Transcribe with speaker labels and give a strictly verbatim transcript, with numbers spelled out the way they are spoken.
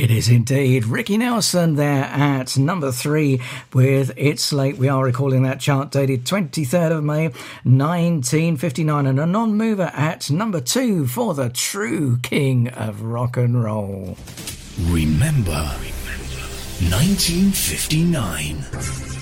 Speaker 1: It is indeed. Ricky Nelson there at number three with It's Late. We are recalling that chart dated twenty-third of May nineteen fifty-nine, and a non-mover at number two for the true king of rock and roll.
Speaker 2: Remember nineteen fifty-nine.